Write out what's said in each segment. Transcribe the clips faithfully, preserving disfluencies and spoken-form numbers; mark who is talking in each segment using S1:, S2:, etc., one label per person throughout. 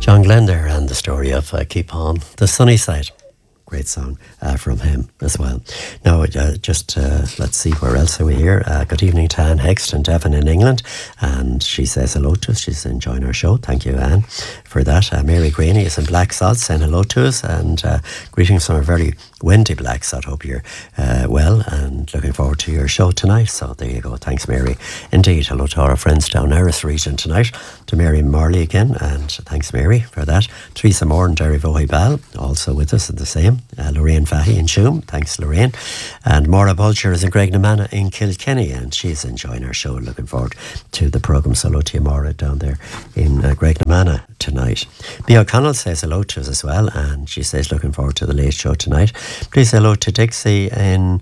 S1: John Glenn there, and the story of uh, Keep On the Sunny Side. Great song uh, from him as well. Now, uh, just uh, let's see, where else are we here? Uh, good evening to Anne Hexton, Devon in England, and she says hello to us. She's enjoying our show. Thank you, Anne, for that. Uh, Mary Graney is in Blacksod saying hello to us, and uh, greetings from a very windy Blacksod. Hope you're uh, well and looking forward to your show tonight. So there you go. Thanks, Mary. Indeed, hello to our friends down Erris region tonight. To Mary Marley again, and thanks, Mary, for that. Teresa Moore and Derry Vohey Ball also with us at the same. Uh, Lorraine Fahy in Shoom, thanks Lorraine. And Maura Bulger is in Graignamanagh in Kilkenny, and she's enjoying our show. Looking forward to the programme. So hello to you, Maura, down there in uh, Graignamanagh tonight. B. O'Connell says hello to us as well, and she says looking forward to the late show tonight. Please say hello to Dixie in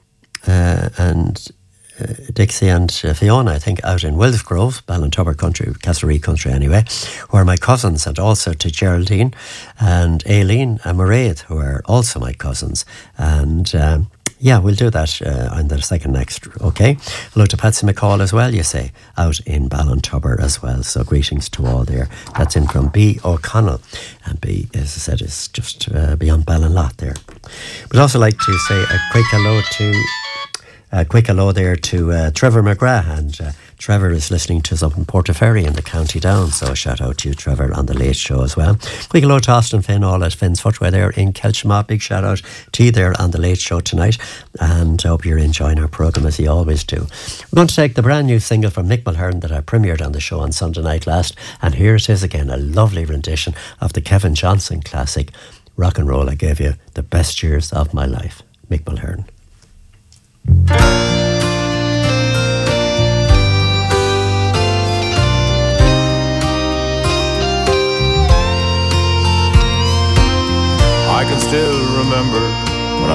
S1: uh, and uh, Dixie and uh, Fiona, I think, out in Wilsgrove, Ballintubber country, Castlereagh country anyway, who are my cousins, and also to Geraldine and Aileen and Mairead, who are also my cousins. And um, yeah, we'll do that uh, on the second next, okay? Hello to Patsy McCall as well, you say, out in Ballintubber as well. So greetings to all there. That's in from B. O'Connell. And B, as I said, is just uh, beyond Ballinlough there. We'd also like to say a quick hello to A quick hello there to uh, Trevor McGrath, and uh, Trevor is listening to us up in Portaferry in the County Down, so a shout out to you, Trevor, on the late show as well. Quick hello to Austin Finn, all at Finn's Footwear there in Kelchma. Big shout out to you there on the late show tonight, and I hope you're enjoying our programme as you always do. We're going to take the brand new single from Nick Mulhern that I premiered on the show on Sunday night last, and here it is again, a lovely rendition of the Kevin Johnson classic, Rock and Roll. I Gave You the Best Years of My Life. Mick Mulhern.
S2: I can still remember